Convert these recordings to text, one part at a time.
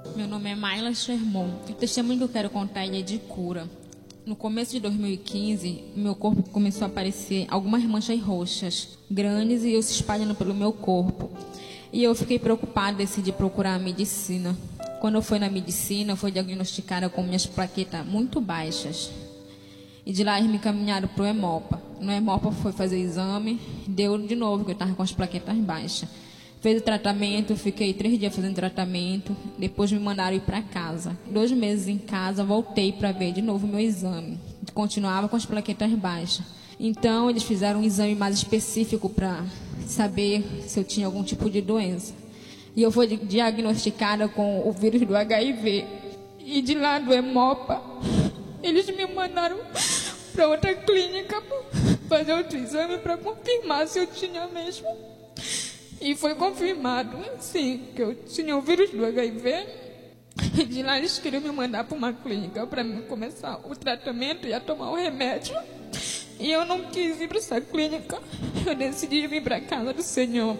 Meu nome é Mayla Sherman. O testemunho que eu quero contar é de cura. No começo de 2015, meu corpo começou a aparecer algumas manchas roxas, grandes, e eu se espalhando pelo meu corpo. E eu fiquei preocupada e decidi procurar a medicina. Quando eu fui na medicina, eu fui diagnosticada com minhas plaquetas muito baixas. E de lá eles me encaminharam para o Hemopa. No Hemopa foi fazer exame, deu de novo que eu estava com as plaquetas baixas. Fez o tratamento, fiquei 3 dias fazendo tratamento, depois me mandaram ir para casa. 2 meses em casa, voltei para ver de novo meu exame. Continuava com as plaquetas baixas. Então eles fizeram um exame mais específico para saber se eu tinha algum tipo de doença. E eu fui diagnosticada com o vírus do HIV. E de lá do Hemopa, eles me mandaram para outra clínica fazer outro exame para confirmar se eu tinha mesmo. E foi confirmado, sim, que eu tinha o vírus do HIV. E de lá eles queriam me mandar para uma clínica para começar o tratamento e a tomar o remédio. E eu não quis ir para essa clínica. Eu decidi vir para a casa do Senhor.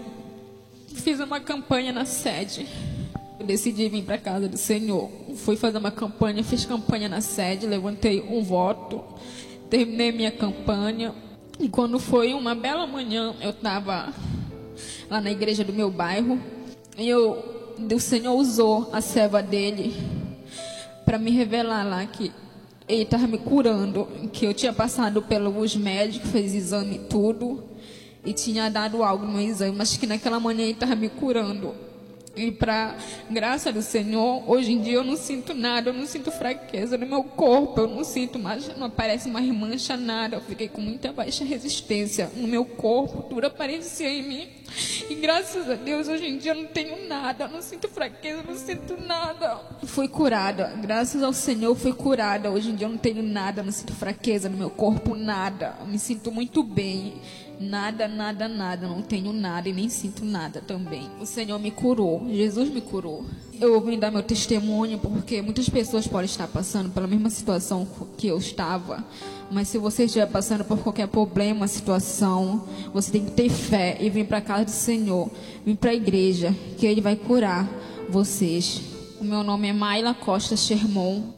Fiz uma campanha na sede. Eu decidi vir para a casa do Senhor. Fui fazer uma campanha, fiz campanha na sede, levantei um voto, terminei minha campanha. E quando foi uma bela manhã, eu estava lá na igreja do meu bairro, e o Senhor usou a serva dele para me revelar lá que ele estava me curando, que eu tinha passado pelos médicos, fez exame e tudo, e tinha dado algo no exame, mas que naquela manhã ele estava me curando. E para graça do Senhor, hoje em dia eu não sinto nada, eu não sinto fraqueza no meu corpo, eu não sinto mais, não aparece mais mancha, nada. Eu fiquei com muita baixa resistência no meu corpo, tudo aparecia em mim. E graças a Deus, hoje em dia eu não tenho nada, eu não sinto fraqueza, eu não sinto nada. Fui curada, graças ao Senhor fui curada. Hoje em dia eu não tenho nada, não sinto fraqueza no meu corpo, nada. Eu me sinto muito bem. Nada, não tenho nada e nem sinto nada também. O Senhor me curou, Jesus me curou. Eu vim dar meu testemunho porque muitas pessoas podem estar passando pela mesma situação que eu estava. Mas se você estiver passando por qualquer problema, situação, você tem que ter fé e vir para a casa do Senhor, vir para a igreja, que Ele vai curar vocês. O meu nome é Mayla Costa Sherman.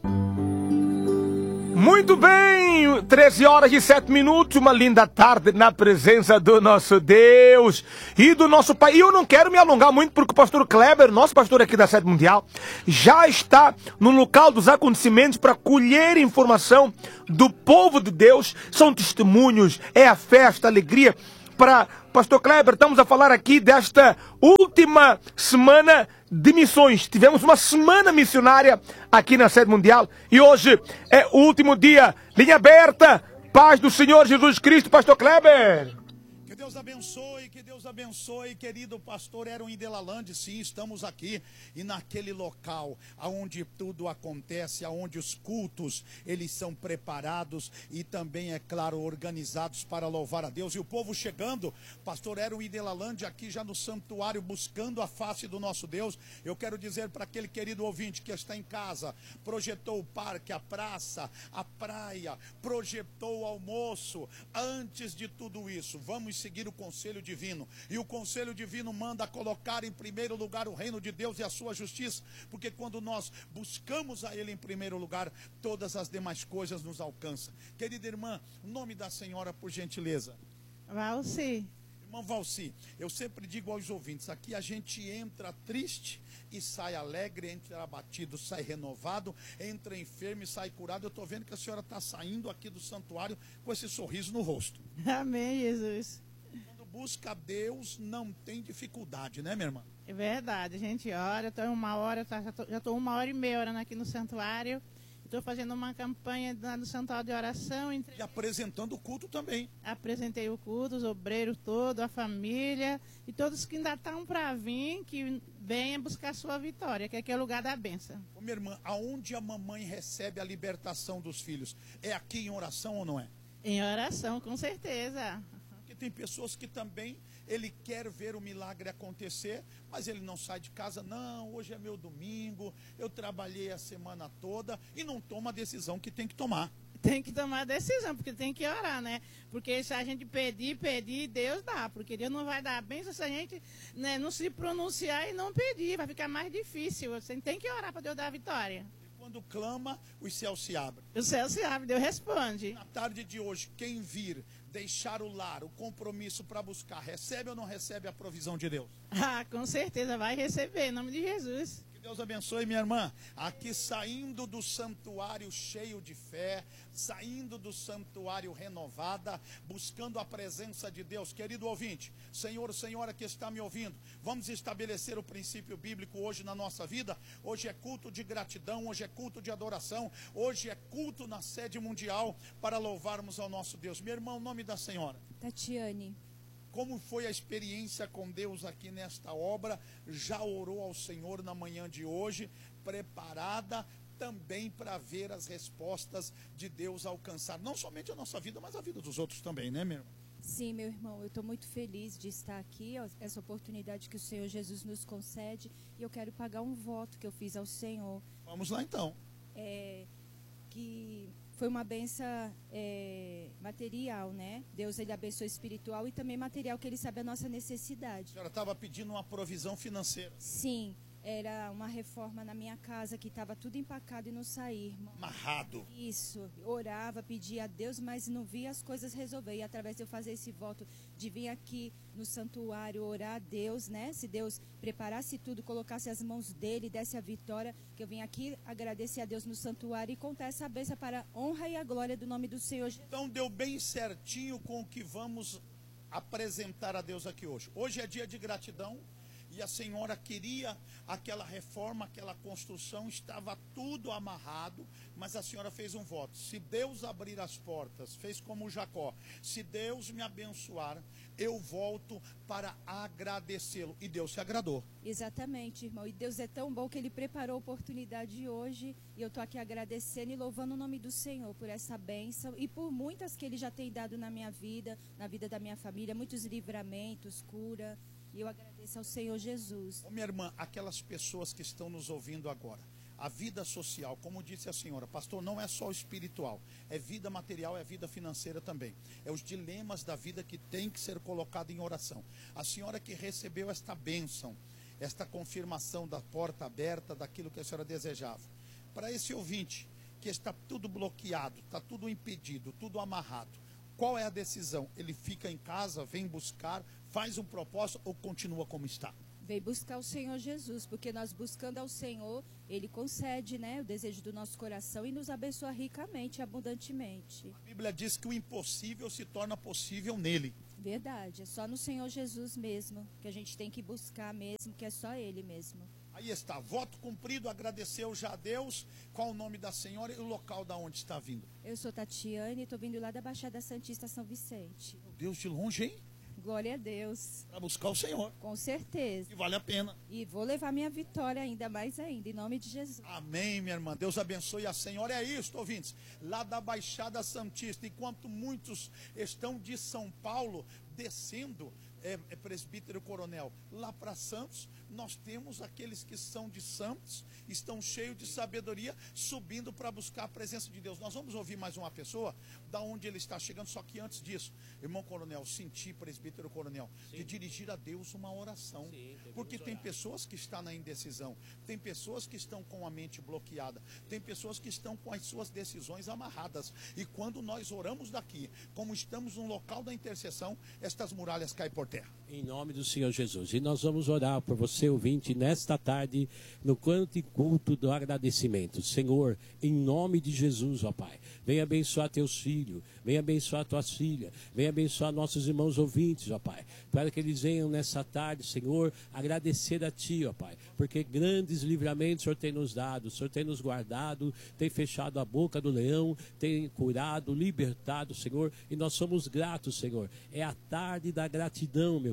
Muito bem, 13 horas e 7 minutos, uma linda tarde na presença do nosso Deus e do nosso Pai. E eu não quero me alongar muito porque o pastor Kleber, nosso pastor aqui da Sede Mundial, já está no local dos acontecimentos para colher informação do povo de Deus. São testemunhos, é a festa, a alegria. Para pastor Kleber, estamos a falar aqui desta última semana de missões. Tivemos uma semana missionária aqui na Sede Mundial e hoje é o último dia. Linha aberta, paz do Senhor Jesus Cristo, pastor Kleber. Que Deus abençoe, querido pastor Aaron Delalande. Sim, estamos aqui e naquele local onde tudo acontece, onde os cultos, eles são preparados e também, é claro, organizados para louvar a Deus. E o povo chegando, pastor Aaron Delalande aqui já no santuário, buscando a face do nosso Deus. Eu quero dizer para aquele querido ouvinte que está em casa, projetou o parque, a praça, a praia, projetou o almoço. Antes de tudo isso, vamos seguir o conselho divino, e o conselho divino manda colocar em primeiro lugar o reino de Deus e a sua justiça, porque quando nós buscamos a Ele em primeiro lugar, todas as demais coisas nos alcançam. Querida irmã, nome da senhora, por gentileza. Valci. Irmã Valci, eu sempre digo aos ouvintes, aqui a gente entra triste e sai alegre, entra abatido, sai renovado, entra enfermo e sai curado. Eu estou vendo que a senhora está saindo aqui do santuário com esse sorriso no rosto. Amém, Jesus. Quando busca a Deus, não tem dificuldade, né, minha irmã? É verdade, a gente ora, estou já estou 1h30 orando aqui no santuário. Estou fazendo uma campanha no santuário de oração. E apresentando o culto também. Apresentei o culto, os obreiros todos, a família e todos que ainda estão para vir, que venham buscar a sua vitória, que aqui é o lugar da bênção. Ô, minha irmã, aonde a mamãe recebe a libertação dos filhos? É aqui em oração ou não é? Em oração, com certeza. Porque tem pessoas que também, ele quer ver o milagre acontecer, mas ele não sai de casa. Não, hoje é meu domingo, eu trabalhei a semana toda, e não toma a decisão que tem que tomar. tem que tomar decisão, porque tem que orar, né? Porque se a gente pedir, Deus dá. Porque Deus não vai dar a bênção se a gente, né, não se pronunciar e não pedir. Vai ficar mais difícil. Você tem que orar para Deus dar a vitória. Quando clama, os céus se abrem. O céu se abre, Deus responde. Na tarde de hoje, quem vir deixar o lar, o compromisso para buscar, recebe ou não recebe a provisão de Deus? Ah, com certeza vai receber, em nome de Jesus. Que Deus abençoe, minha irmã. Aqui saindo do santuário cheio de fé, saindo do santuário renovada, buscando a presença de Deus. Querido ouvinte, senhor, senhora que está me ouvindo, vamos estabelecer o princípio bíblico hoje na nossa vida. Hoje é culto de gratidão, hoje é culto de adoração, hoje é culto na sede mundial para louvarmos ao nosso Deus. Meu irmão, o nome da senhora? Tatiane. Como foi a experiência com Deus aqui nesta obra? Já orou ao Senhor na manhã de hoje, preparada também para ver as respostas de Deus alcançar, não somente a nossa vida, mas a vida dos outros também, né, meu irmão? Sim, meu irmão, eu estou muito feliz de estar aqui, essa oportunidade que o Senhor Jesus nos concede, e eu quero pagar um voto que eu fiz ao Senhor. Vamos lá então. Que foi uma benção material, né? Deus, ele abençoa espiritual e também material, que ele sabe a nossa necessidade. A senhora estava pedindo uma provisão financeira. Sim, era uma reforma na minha casa que estava tudo empacado e não saía, irmão. Amarrado. Isso, orava, pedia a Deus, mas não via as coisas resolver. E através de eu fazer esse voto de vir aqui no santuário orar a Deus, né? Se Deus preparasse tudo, colocasse as mãos dele, desse a vitória, que eu vim aqui agradecer a Deus no santuário e contar essa bênção para a honra e a glória do nome do Senhor Jesus. Então deu bem certinho com o que vamos apresentar a Deus aqui hoje. Hoje é dia de gratidão. E a senhora queria aquela reforma, aquela construção, estava tudo amarrado, mas a senhora fez um voto. Se Deus abrir as portas, fez como Jacó, se Deus me abençoar, eu volto para agradecê-lo. E Deus se agradou. Exatamente, irmão. E Deus é tão bom que ele preparou a oportunidade hoje. E eu estou aqui agradecendo e louvando o nome do Senhor por essa bênção e por muitas que ele já tem dado na minha vida, na vida da minha família, muitos livramentos, cura. E eu agradeço ao Senhor Jesus. Minha irmã, aquelas pessoas que estão nos ouvindo agora, a vida social, como disse a senhora, pastor, não é só o espiritual, é vida material, é vida financeira também. É os dilemas da vida que tem que ser colocado em oração. A senhora que recebeu esta bênção, esta confirmação da porta aberta, daquilo que a senhora desejava. Para esse ouvinte, que está tudo bloqueado, está tudo impedido, tudo amarrado, qual é a decisão? Ele fica em casa, vem buscar, faz um propósito ou continua como está? Vem buscar o Senhor Jesus, porque nós buscando ao Senhor, ele concede, né, o desejo do nosso coração e nos abençoa ricamente, abundantemente. A Bíblia diz que o impossível se torna possível nele. Verdade, é só no Senhor Jesus mesmo que a gente tem que buscar mesmo, que é só ele mesmo. Aí está, voto cumprido, agradeceu já a Deus. Qual o nome da senhora e o local da onde está vindo? Eu sou Tatiane e estou vindo lá da Baixada Santista, São Vicente. Meu Deus, de longe, hein? Glória a Deus. Para buscar o Senhor. Com certeza. E vale a pena. E vou levar minha vitória ainda mais ainda, em nome de Jesus. Amém, minha irmã. Deus abençoe a senhora. É isso, ouvintes. Lá da Baixada Santista, enquanto muitos estão de São Paulo descendo, presbítero Coronel, lá para Santos, nós temos aqueles que são de Santos, estão cheios de sabedoria, subindo para buscar a presença de Deus. Nós vamos ouvir mais uma pessoa, da onde ele está chegando, só que antes disso, irmão Coronel, senti, presbítero Coronel, de dirigir a Deus uma oração. Porque tem pessoas que estão na indecisão, tem pessoas que estão com a mente bloqueada, tem pessoas que estão com as suas decisões amarradas. E quando nós oramos daqui, como estamos no local da intercessão, estas muralhas caem por terra. Em nome do Senhor Jesus. E nós vamos orar por você, ouvinte, nesta tarde, no canto e culto do agradecimento. Senhor, em nome de Jesus, ó Pai, venha abençoar teus filhos, venha abençoar tuas filhas, venha abençoar nossos irmãos ouvintes, ó Pai, para que eles venham nessa tarde, Senhor, agradecer a Ti, ó Pai, porque grandes livramentos o Senhor tem nos dado, o Senhor tem nos guardado, tem fechado a boca do leão, tem curado, libertado, Senhor, e nós somos gratos, Senhor. É a tarde da gratidão, meu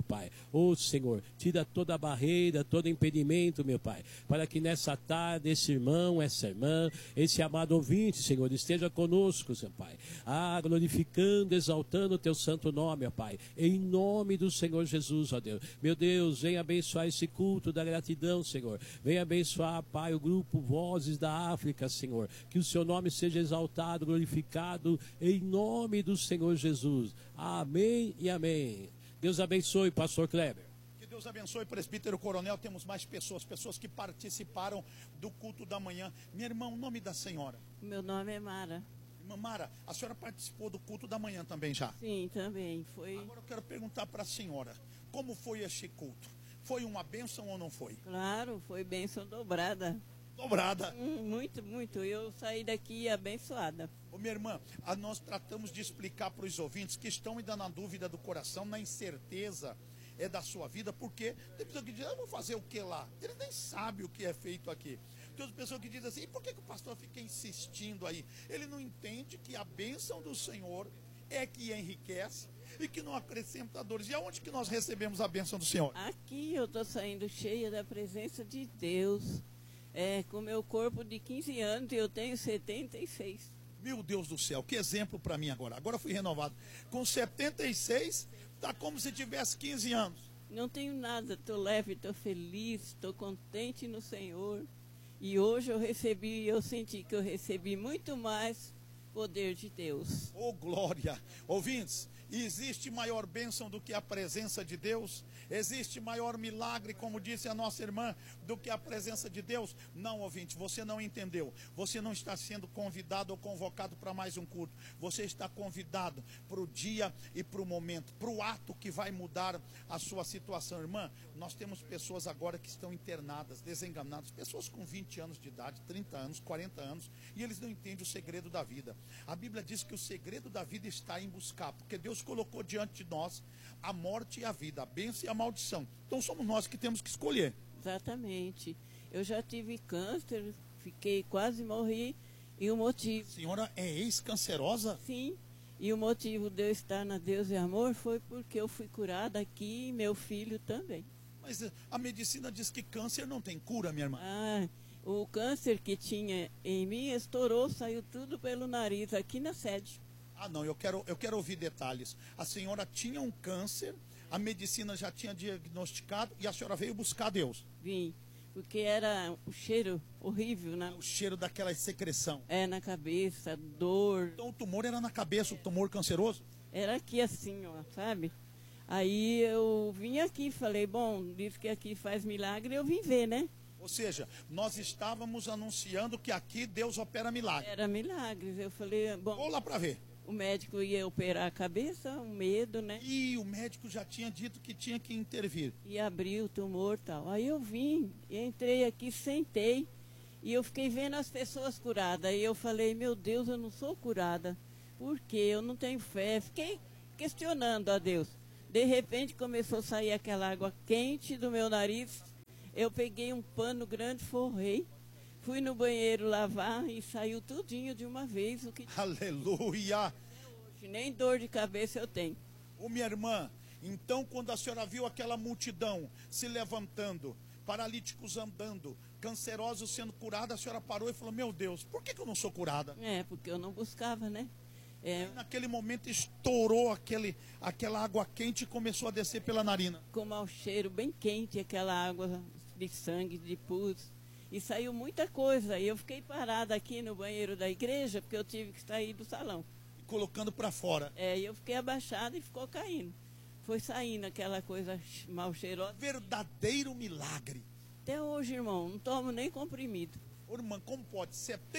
Pai. Ô Senhor, tira toda a barreira, todo impedimento, meu Pai, para que nessa tarde esse irmão, essa irmã, esse amado ouvinte, Senhor, esteja conosco, seu Pai. Glorificando, exaltando o teu santo nome, ó Pai. Em nome do Senhor Jesus, ó Deus. Meu Deus, venha abençoar esse culto da gratidão, Senhor. Venha abençoar, Pai, o grupo Vozes da África, Senhor. Que o seu nome seja exaltado, glorificado, em nome do Senhor Jesus. Amém e amém. Deus abençoe, pastor Kleber. Que Deus abençoe, presbítero Coronel. Temos mais pessoas que participaram do culto da manhã. Minha irmã, o nome da senhora? Meu nome é Mara. Irmã Mara, a senhora participou do culto da manhã também já? Sim, também. Foi. Agora eu quero perguntar para a senhora, como foi este culto? Foi uma bênção ou não foi? Claro, foi bênção dobrada. Dobrada. Muito, muito. Eu saí daqui abençoada. Ô, minha irmã, nós tratamos de explicar para os ouvintes que estão ainda na dúvida do coração, na incerteza da sua vida, porque tem pessoa que diz, eu vou fazer o que lá? Ele nem sabe o que é feito aqui. Tem outras pessoas que dizem assim, e por que o pastor fica insistindo aí? Ele não entende que a bênção do Senhor é que enriquece e que não acrescenta dores. E aonde que nós recebemos a bênção do Senhor? Aqui eu estou saindo cheia da presença de Deus. Com meu corpo de 15 anos, eu tenho 76. Meu Deus do céu, que exemplo para mim agora. Agora eu fui renovado. Com 76, tá como se tivesse 15 anos. Não tenho nada, estou leve, estou feliz, estou contente no Senhor. E hoje eu senti que eu recebi muito mais poder de Deus. Oh, glória! Ouvintes, existe maior bênção do que a presença de Deus? Existe maior milagre, como disse a nossa irmã, do que a presença de Deus? Não, ouvinte, você não entendeu. Você não está sendo convidado ou convocado para mais um culto. Você está convidado para o dia e para o momento, para o ato que vai mudar a sua situação. Irmã, nós temos pessoas agora que estão internadas, desenganadas, pessoas com 20 anos de idade, 30 anos, 40 anos, e eles não entendem o segredo da vida. A Bíblia diz que o segredo da vida está em buscar, porque Deus colocou diante de nós a morte e a vida, a bênção e a maldição. Então somos nós que temos que escolher. Exatamente. Eu já tive câncer, quase morri, e o motivo... A senhora é ex-cancerosa? Sim, e o motivo de eu estar na Deus e Amor foi porque eu fui curada aqui e meu filho também. Mas a medicina diz que câncer não tem cura, minha irmã. O câncer que tinha em mim estourou, saiu tudo pelo nariz, aqui na sede. Não, eu quero ouvir detalhes. A senhora tinha um câncer, a medicina já tinha diagnosticado e a senhora veio buscar Deus. Vim, porque era o cheiro horrível, né? O cheiro daquela secreção. Na cabeça, dor. Então o tumor era na cabeça, o tumor canceroso? Era aqui assim, ó, sabe? Aí eu vim aqui, falei, bom, diz que aqui faz milagre, eu vim ver, né? Ou seja, nós estávamos anunciando que aqui Deus opera milagres. Era milagres, eu falei, bom... Vou lá para ver. O médico ia operar a cabeça, um medo, né? E o médico já tinha dito que tinha que intervir. E abriu o tumor e tal. Aí eu vim, entrei aqui, sentei, e eu fiquei vendo as pessoas curadas. Aí eu falei, meu Deus, eu não sou curada. Por quê? Eu não tenho fé. Fiquei questionando a Deus. De repente começou a sair aquela água quente do meu nariz. Eu peguei um pano grande, forrei. Fui no banheiro lavar e saiu tudinho de uma vez. Aleluia! Hoje, nem dor de cabeça eu tenho. Minha irmã, então quando a senhora viu aquela multidão se levantando, paralíticos andando, cancerosos sendo curados, a senhora parou e falou, meu Deus, por que eu não sou curada? Porque eu não buscava, né? Naquele momento estourou aquela água quente e começou a descer pela narina. Com mau cheiro, bem quente, aquela água de sangue, de pus. E saiu muita coisa. E eu fiquei parada aqui no banheiro da igreja, porque eu tive que sair do salão. Colocando para fora. E eu fiquei abaixada e ficou caindo. Foi saindo aquela coisa mal cheirosa. Verdadeiro milagre. Até hoje, irmão, não tomo nem comprimido. Irmã, como pode?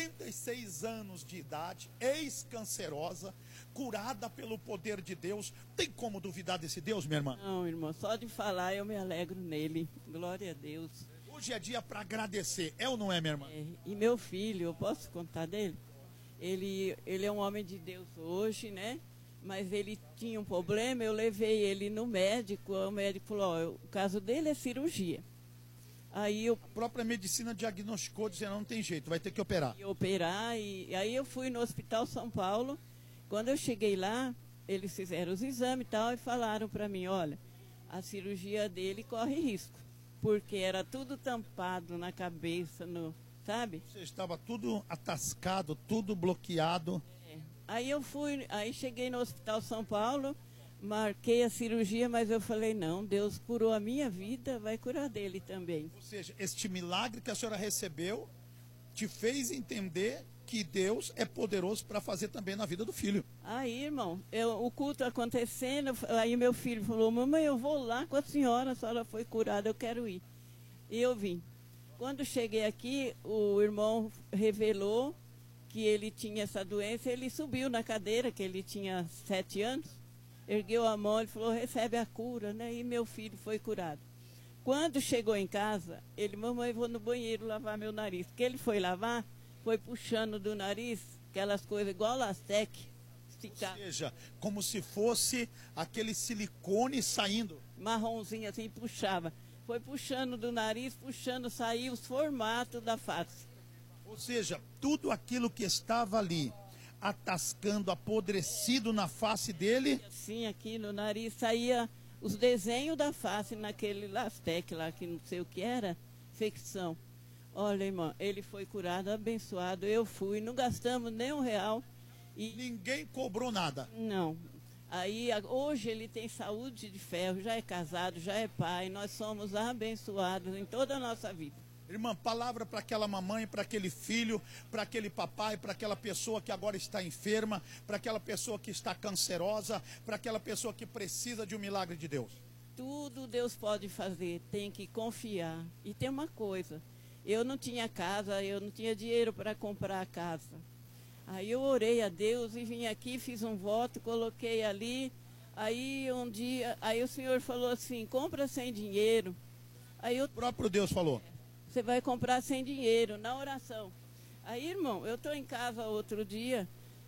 76 anos de idade, ex-cancerosa, curada pelo poder de Deus. Tem como duvidar desse Deus, minha irmã? Não, irmão, só de falar eu me alegro nele. Glória a Deus. Hoje é dia para agradecer, é ou não é, minha irmã? E meu filho, eu posso contar dele? Ele é um homem de Deus hoje, né? Mas ele tinha um problema, eu levei ele no médico, o médico falou, o caso dele é cirurgia. Aí a própria medicina diagnosticou, dizendo, não tem jeito, vai ter que operar. E aí eu fui no Hospital São Paulo. Quando eu cheguei lá, eles fizeram os exames e tal e falaram para mim, olha, a cirurgia dele corre risco, porque era tudo tampado na cabeça, sabe? Você estava tudo atascado, tudo bloqueado. Aí cheguei no Hospital São Paulo, marquei a cirurgia, mas eu falei, não, Deus curou a minha vida, vai curar dele também. Ou seja, este milagre que a senhora recebeu te fez entender que Deus é poderoso para fazer também na vida do filho. Aí, irmão, o culto acontecendo, aí meu filho falou, mamãe, eu vou lá com a senhora foi curada, eu quero ir. E eu vim. Quando cheguei aqui, o irmão revelou que ele tinha essa doença, ele subiu na cadeira, que ele tinha 7 anos, ergueu a mão e falou, recebe a cura, né? E meu filho foi curado. Quando chegou em casa, ele, mamãe, vou no banheiro lavar meu nariz. Porque ele foi lavar, foi puxando do nariz aquelas coisas igual Lastec. Ou seja, como se fosse aquele silicone saindo. Marronzinho assim, puxava. Foi puxando do nariz, saiu os formatos da face. Ou seja, tudo aquilo que estava ali, atascando, apodrecido na face dele. Assim, aqui no nariz, saía os desenhos da face naquele Lastec lá, que não sei o que era, infecção. Olha, irmão, ele foi curado, abençoado, eu fui, não gastamos nem R$1. E ninguém cobrou nada. Não. Aí, hoje ele tem saúde de ferro, já é casado, já é pai, nós somos abençoados em toda a nossa vida. Irmã, palavra para aquela mamãe, para aquele filho, para aquele papai, para aquela pessoa que agora está enferma, para aquela pessoa que está cancerosa, para aquela pessoa que precisa de um milagre de Deus. Tudo Deus pode fazer, tem que confiar. E tem uma coisa, eu não tinha casa, eu não tinha dinheiro para comprar a casa. Aí eu orei a Deus e vim aqui, fiz um voto, coloquei ali. Aí um dia, aí o Senhor falou assim, compra sem dinheiro. Aí o próprio Deus falou. Você vai comprar sem dinheiro, na oração. Aí, irmão, eu estou em casa outro dia,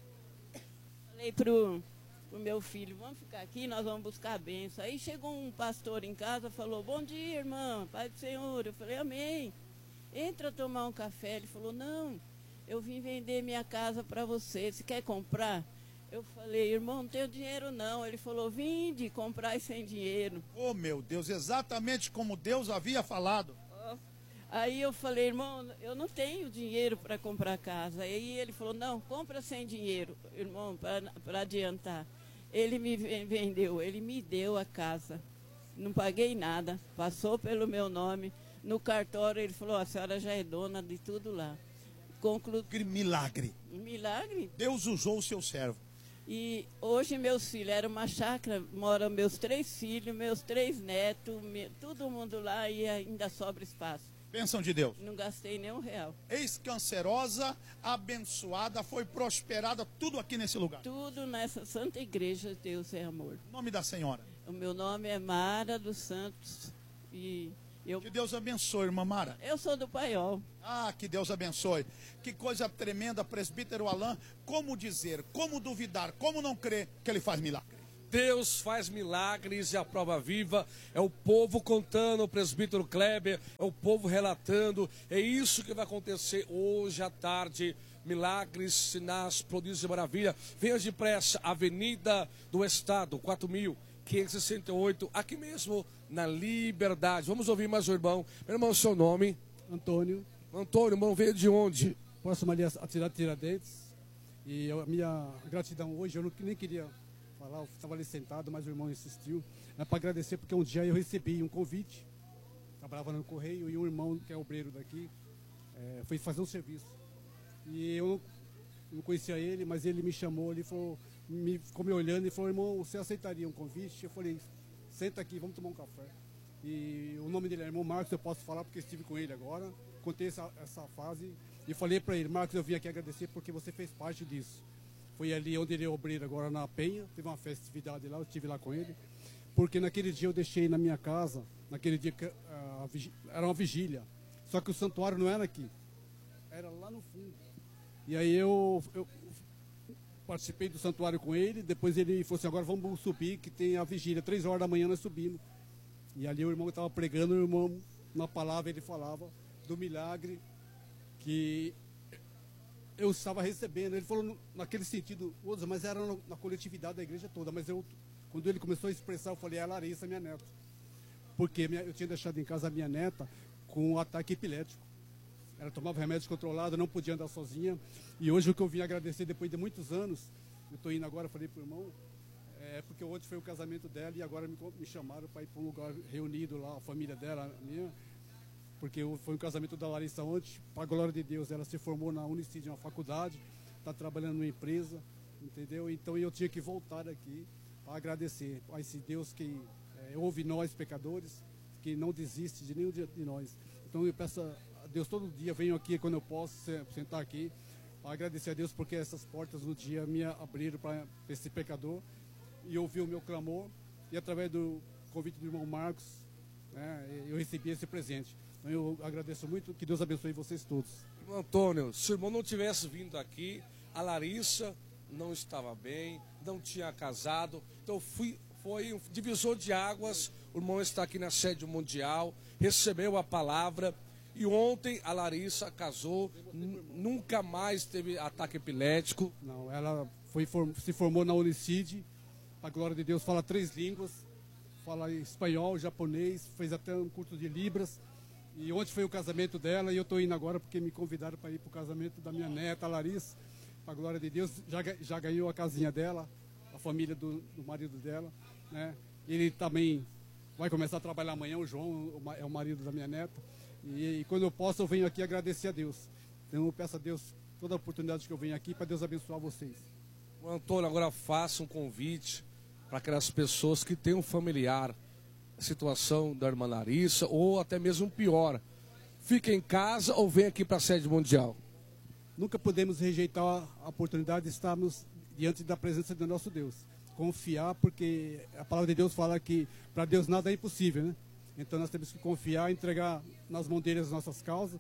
falei pro meu filho, vamos ficar aqui, nós vamos buscar a bênção. Aí chegou um pastor em casa, falou, bom dia, irmã, Pai do Senhor. Eu falei, amém. Entra tomar um café. Ele falou, não, eu vim vender minha casa para você, você quer comprar? Eu falei, irmão, não tenho dinheiro não. Ele falou, vinde comprar sem dinheiro. Oh, meu Deus, exatamente como Deus havia falado. Aí eu falei, irmão, eu não tenho dinheiro para comprar casa. Aí ele falou, não, compra sem dinheiro, irmão, para adiantar. Ele me vendeu, ele me deu a casa. Não paguei nada, passou pelo meu nome. No cartório ele falou, a senhora já é dona de tudo lá. Milagre. Milagre. Deus usou o seu servo. E hoje meus filhos, era uma chácara, moram meus 3 filhos, meus 3 netos, todo mundo lá e ainda sobra espaço. Bênção de Deus. Não gastei nem R$1. Ex-cancerosa, abençoada, foi prosperada, tudo aqui nesse lugar. Tudo nessa santa igreja, Deus é amor. O nome da senhora? O meu nome é Mara dos Santos. E que Deus abençoe, irmã Mara. Eu sou do Paiol. Ah, que Deus abençoe. Que coisa tremenda, presbítero Alain. Como dizer, como duvidar, como não crer que ele faz milagre? Deus faz milagres e a prova viva é o povo contando, o presbítero Kleber, é o povo relatando. É isso que vai acontecer hoje à tarde. Milagres, sinais, prodígios e maravilha. Venha depressa, Avenida do Estado, 4.568, aqui mesmo na Liberdade. Vamos ouvir mais o irmão. Meu irmão, seu nome? Antônio. Antônio, irmão, veio de onde? Próximo ali a cidade de Tiradentes. E a minha gratidão hoje, eu nem queria falar, eu estava ali sentado, mas o irmão insistiu. É para agradecer porque um dia eu recebi um convite, trabalhava no Correio, e um irmão que é obreiro daqui, foi fazer um serviço. E eu não conhecia ele, mas ele me chamou, ele falou, ficou me olhando e falou, irmão, você aceitaria um convite? Eu falei, senta aqui, vamos tomar um café. E o nome dele é irmão Marcos, eu posso falar porque estive com ele agora, contei essa fase e falei para ele, Marcos, eu vim aqui agradecer porque você fez parte disso. Foi ali onde ele é obreiro agora na Penha, teve uma festividade lá, eu estive lá com ele, porque naquele dia eu deixei na minha casa, naquele dia que era uma vigília, só que o santuário não era aqui, era lá no fundo. E aí eu participei do santuário com ele, depois ele falou assim, agora vamos subir, que tem a vigília, 3 horas da manhã nós subimos. E ali o irmão estava pregando, o irmão, na palavra ele falava do milagre que eu estava recebendo. Ele falou naquele sentido, mas era na coletividade da igreja toda, mas quando ele começou a expressar, eu falei, é a Larissa, minha neta. porque eu tinha deixado em casa a minha neta com um ataque epilético. Ela tomava remédio controlado, não podia andar sozinha. E hoje o que eu vim agradecer, depois de muitos anos, eu estou indo agora, falei para o irmão, porque ontem foi o casamento dela e agora me chamaram para ir para um lugar reunido lá, a família dela, a minha, porque foi um casamento da Larissa ontem, para a glória de Deus, ela se formou na Unicid, uma faculdade, está trabalhando numa empresa, entendeu? Então eu tinha que voltar aqui para agradecer a esse Deus que ouve nós, pecadores, que não desiste de nenhum de nós. Então eu peço a Deus todo dia, venho aqui quando eu posso sentar aqui, para agradecer a Deus porque essas portas no dia me abriram para esse pecador e ouvir o meu clamor, e através do convite do irmão Marcos, né, eu recebi esse presente. Então eu agradeço muito, que Deus abençoe vocês todos. Irmão Antônio, se o irmão não tivesse vindo aqui, a Larissa não estava bem, não tinha casado, então foi um divisor de águas. O irmão está aqui na sede mundial, recebeu a palavra, e ontem a Larissa casou, nunca mais teve ataque epilético. Não, ela se formou na Unicid, a glória de Deus, fala 3 línguas, fala espanhol, japonês, fez até um curso de Libras. E ontem foi o casamento dela, e eu estou indo agora porque me convidaram para ir para o casamento da minha neta, a Larissa. A glória de Deus, já ganhou a casinha dela, a família do marido dela, né? Ele também vai começar a trabalhar amanhã, o João é o marido da minha neta. E quando eu posso, eu venho aqui agradecer a Deus. Então eu peço a Deus toda a oportunidade que eu venho aqui, para Deus abençoar vocês. O Antônio, agora faça um convite para aquelas pessoas que têm um familiar, a situação da irmã Larissa, ou até mesmo pior. Fique em casa ou venha aqui para a sede mundial. Nunca podemos rejeitar a oportunidade de estarmos diante da presença do nosso Deus. Confiar, porque a palavra de Deus fala que para Deus nada é impossível, né? Então nós temos que confiar, entregar nas mãos dele as nossas causas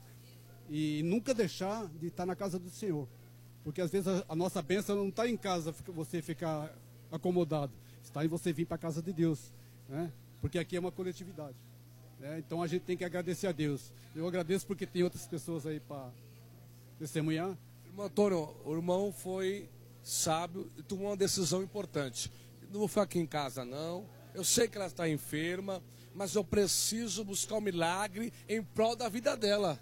e nunca deixar de estar na casa do Senhor. Porque às vezes a nossa bênção não está em casa, você ficar acomodado. Está em você vir para a casa de Deus, né? Porque aqui é uma coletividade, né? Então a gente tem que agradecer a Deus. Eu agradeço porque tem outras pessoas aí para testemunhar. Irmão Antônio, o irmão foi sábio e tomou uma decisão importante. Não vou ficar aqui em casa, não. Eu sei que ela está enferma, mas eu preciso buscar um milagre em prol da vida dela.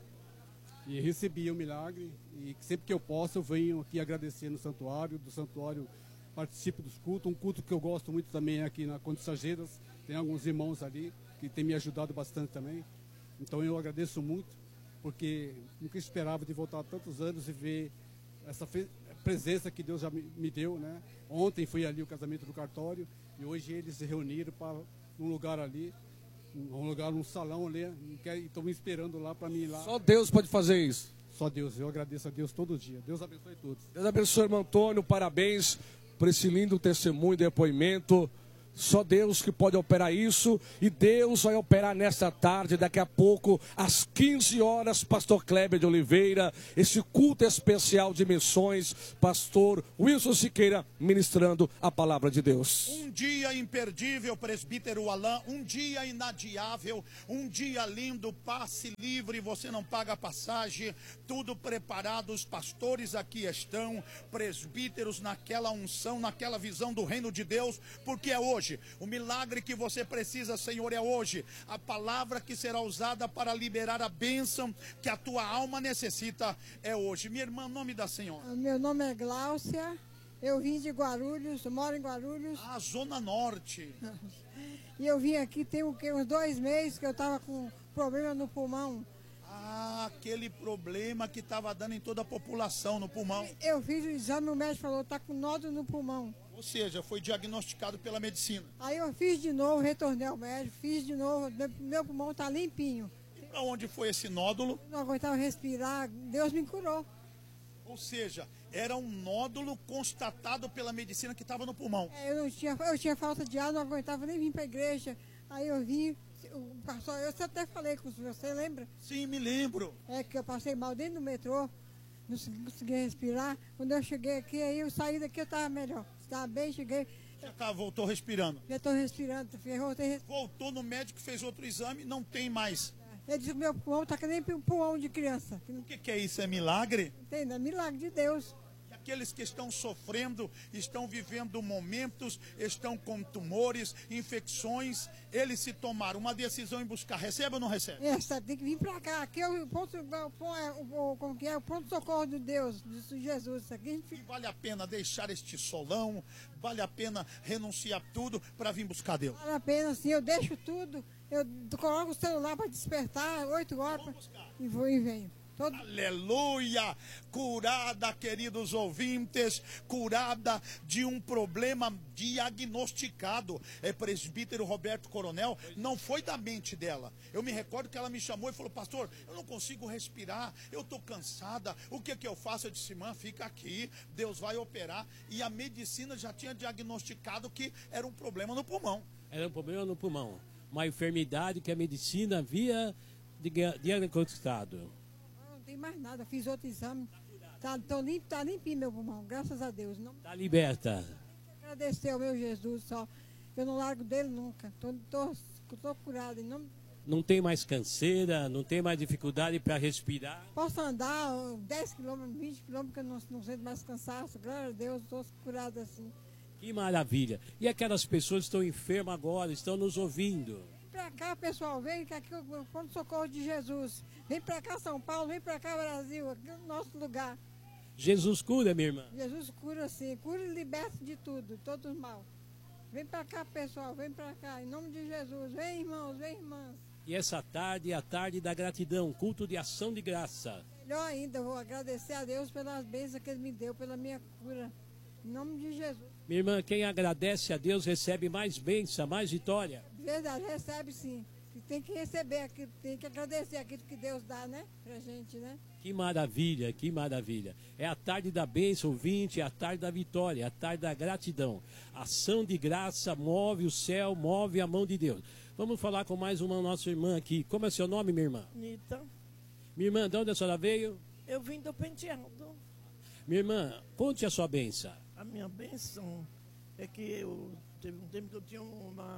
E recebi o milagre, e sempre que eu posso eu venho aqui agradecer no santuário. Do santuário participo dos cultos. Um culto que eu gosto muito também é aqui na Conde Sageiras. Tem alguns irmãos ali que têm me ajudado bastante também. Então eu agradeço muito, porque nunca esperava de voltar há tantos anos e ver essa presença que Deus já me deu, né? Ontem foi ali o casamento do cartório, e hoje eles se reuniram para um lugar ali, um salão ali, e estão me esperando lá para mim ir lá. Só Deus pode fazer isso. Só Deus, eu agradeço a Deus todo dia. Deus abençoe todos. Deus abençoe, irmão Antônio, parabéns por esse lindo testemunho e depoimento. Só Deus que pode operar isso, e Deus vai operar nesta tarde, daqui a pouco, às 15 horas, pastor Kleber de Oliveira, esse culto especial de missões, pastor Wilson Siqueira, ministrando a palavra de Deus. Um dia imperdível, presbítero Alain, um dia inadiável, um dia lindo, passe livre, você não paga passagem, tudo preparado, os pastores aqui estão, presbíteros naquela unção, naquela visão do reino de Deus, porque é hoje. O milagre que você precisa, Senhor, é hoje. A palavra que será usada para liberar a bênção que a tua alma necessita é hoje. Minha irmã, nome da senhora? Meu nome é Gláucia, eu vim de Guarulhos, eu moro em Guarulhos. Ah, Zona Norte. E eu vim aqui tem uns 2 meses que eu estava com problema no pulmão. Ah, aquele problema que estava dando em toda a população no pulmão. Eu fiz o exame, o médico falou, está com nódulo no pulmão. Ou seja, foi diagnosticado pela medicina. Aí eu fiz de novo, retornei ao médico, fiz de novo, meu pulmão está limpinho. E para onde foi esse nódulo? Não aguentava respirar, Deus me curou. Ou seja, era um nódulo constatado pela medicina que estava no pulmão. Eu tinha falta de ar, não aguentava nem vir para a igreja. Aí eu vim, o pastor, eu até falei com você, lembra? Sim, me lembro. É que eu passei mal dentro do metrô, não conseguia respirar. Quando eu cheguei aqui, aí eu saí daqui, eu estava melhor. Estava bem, cheguei. Já voltou respirando? Já estou respirando, Voltou no médico, fez outro exame, não tem mais. Ele disse que meu pulmão está que nem um pulmão de criança. O que é isso? É milagre? Entende? É milagre de Deus. E aqueles que estão sofrendo, estão vivendo momentos, estão com tumores, infecções, eles se tomaram uma decisão em buscar. Recebe ou não recebe? Tem que vir para cá. Aqui é o pronto-socorro de Deus, de Jesus. Aqui a gente fica... E vale a pena deixar este solão, vale a pena renunciar tudo para vir buscar Deus. Vale a pena, sim, eu deixo tudo, eu coloco o celular para despertar, 8 horas, e vou e venho. Aleluia! Curada, queridos ouvintes, curada de um problema diagnosticado. Presbítero Roberto Coronel, não foi da mente dela. Eu me recordo que ela me chamou e falou: pastor, eu não consigo respirar, eu estou cansada, o que eu faço? Eu disse: irmã, fica aqui, Deus vai operar. E a medicina já tinha diagnosticado que era um problema no pulmão. Era um problema no pulmão, uma enfermidade que a medicina havia diagnosticado. Não tem mais nada, fiz outro exame, tá limpinho meu pulmão, graças a Deus. Está liberta. Agradecer ao meu Jesus só, eu não largo dele nunca, tô curado. Não tem mais canseira, não tem mais dificuldade para respirar. Posso andar 10 quilômetros, 20 quilômetros, que eu não sinto mais cansaço, graças a Deus, estou curado assim. Que maravilha. E aquelas pessoas que estão enfermas agora, estão nos ouvindo. Vem pra cá, pessoal, vem que aqui é o pronto-socorro de Jesus. Vem pra cá, São Paulo, vem pra cá, Brasil, aqui é o nosso lugar. Jesus cura, minha irmã. Jesus cura sim, cura e liberta de tudo, todo mal. Vem pra cá, pessoal, vem pra cá, em nome de Jesus. Vem, irmãos, vem, irmãs. E essa tarde é a tarde da gratidão, culto de ação de graça. Melhor ainda, eu vou agradecer a Deus pelas bênçãos que Ele me deu, pela minha cura. Em nome de Jesus. Minha irmã, quem agradece a Deus recebe mais bênção, mais vitória. Verdade, recebe sim. Tem que receber, tem que agradecer aquilo que Deus dá, né? Pra gente, né? Que maravilha, que maravilha. É a tarde da bênção, ouvinte, é a tarde da vitória, é a tarde da gratidão. Ação de graça move o céu, move a mão de Deus. Vamos falar com mais uma nossa irmã aqui. Como é seu nome, minha irmã? Nita. Minha irmã, de onde a senhora veio? Eu vim do Penteado. Minha irmã, conte a sua bênção. A minha bênção é que teve um tempo que eu tinha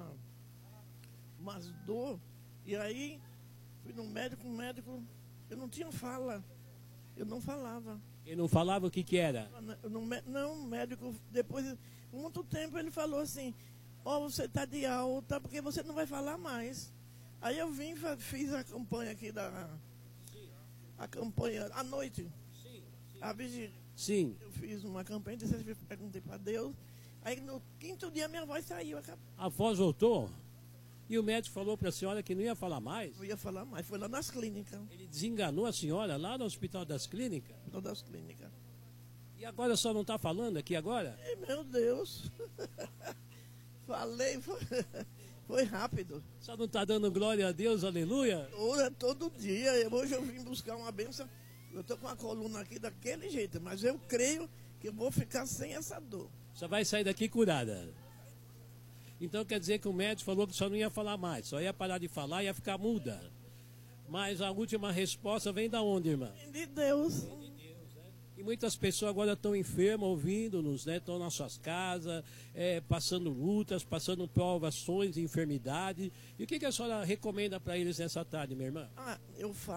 umas dor, e aí fui no médico, eu não tinha fala, eu não falava. Ele não falava o que era? Não, o médico, depois de muito tempo, ele falou assim: você está de alta, porque você não vai falar mais. Aí eu vim, fiz a campanha aqui a campanha à noite. A vigília. Sim. Eu fiz uma campanha, perguntei para Deus. Aí no 5º dia minha voz saiu. A voz voltou? E o médico falou para a senhora que não ia falar mais? Não ia falar mais, foi lá nas clínicas. Ele desenganou a senhora lá no Hospital das Clínicas? Hospital das Clínicas. E agora só não está falando aqui agora? Meu Deus. Falei, foi rápido. Só não está dando glória a Deus, aleluia? Todo dia. Hoje eu vim buscar uma bênção. Eu estou com a coluna aqui daquele jeito, mas eu creio que eu vou ficar sem essa dor. Só vai sair daqui curada. Então quer dizer que o médico falou que só não ia falar mais, só ia parar de falar e ia ficar muda. Mas a última resposta vem da onde, irmã? De Deus. E muitas pessoas agora estão enfermas, ouvindo-nos, né? Estão nas suas casas, passando lutas, passando provações, enfermidade. E o que a senhora recomenda para eles nessa tarde, minha irmã? Eu falo.